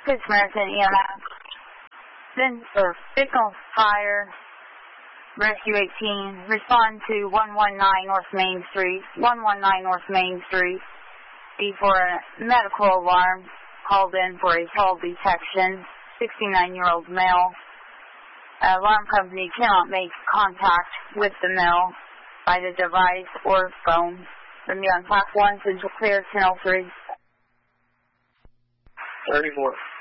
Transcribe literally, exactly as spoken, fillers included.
Good Samaritan E M S. Then for signal fire, Rescue eighteen, respond to one one nine North Main Street, one one nine North Main Street, be for a medical alarm, called in for a fall detection, sixty-nine-year-old male. Uh, alarm company cannot make contact with the male by the device or phone. From you on Class one, Central Clear, ten oh three. thirty more.